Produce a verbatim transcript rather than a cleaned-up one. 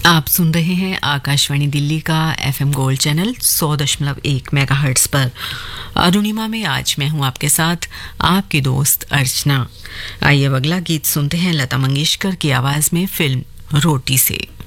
आप सुन रहे हैं आकाशवाणी दिल्ली का एफएम गोल्ड चैनल सौ दशमलव एक मेगाहर्ट्ज पर। अरुणिमा में आज मैं हूं आपके साथ आपकी दोस्त अर्चना। आइए अब अगला गीत सुनते हैं लता मंगेशकर की आवाज में फिल्म रोटी से।